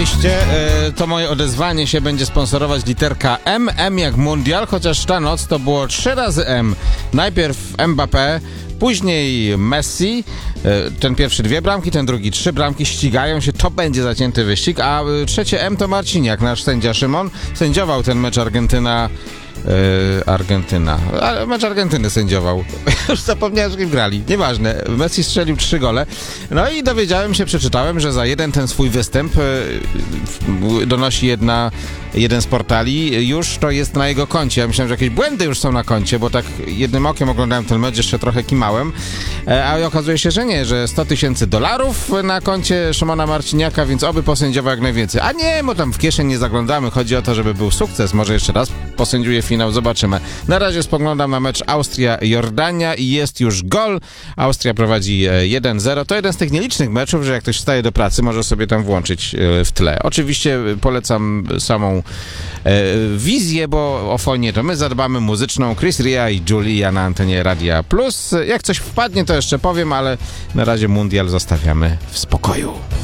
oczywiście to moje odezwanie się będzie sponsorować literka M, M jak mundial, chociaż ta noc to było 3 razy M. Najpierw Mbappé, później Messi, ten pierwszy 2 bramki, ten drugi 3 bramki, ścigają się, to będzie zacięty wyścig, a trzecie M to Marciniak, nasz sędzia Szymon, sędziował ten mecz Argentyna, ale mecz Argentyny sędziował. Już zapomniałem, że grali. Nieważne. Messi strzelił 3 gole. No i dowiedziałem się, przeczytałem, że za jeden ten swój występ donosi jeden z portali, już to jest na jego koncie. Ja myślałem, że jakieś błędy już są na koncie, bo tak jednym okiem oglądałem ten mecz, jeszcze trochę kimałem, a okazuje się, że nie, że $100,000 na koncie Szymona Marciniaka, więc oby posędziował jak najwięcej. A nie, bo tam w kieszeń nie zaglądamy. Chodzi o to, żeby był sukces. Może jeszcze raz posędziuje finał, zobaczymy. Na razie spoglądam na mecz Austria-Jordania i jest już gol. Austria prowadzi 1-0. To jeden z tych nielicznych meczów, że jak ktoś wstaje do pracy, może sobie tam włączyć w tle. Oczywiście polecam samą wizję, bo o fonię to my zadbamy, muzyczną. Chris Ria i Julia na antenie Radia Plus. Jak coś wpadnie, to jeszcze powiem, ale na razie mundial zostawiamy w spokoju.